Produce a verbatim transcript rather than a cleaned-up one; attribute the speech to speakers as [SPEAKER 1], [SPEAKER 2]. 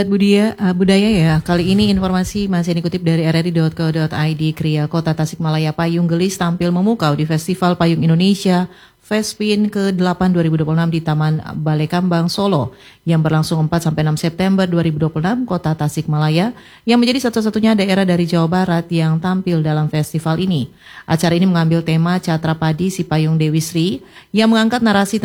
[SPEAKER 1] Budaya, uh, budaya ya. Kali ini informasi masih dikutip dari r r i titik co titik i d. Kriya Kota Tasikmalaya Payung Gelis tampil memukau di Festival Payung Indonesia Fespin ke delapan dua ribu dua puluh enam di Taman Balai Kambang Solo yang berlangsung empat sampai enam September dua ribu dua puluh enam. Kota Tasikmalaya yang menjadi satu-satunya daerah dari Jawa Barat yang tampil dalam festival ini. Acara ini mengambil tema Catra Padi Si Payung Dewi Sri yang mengangkat narasi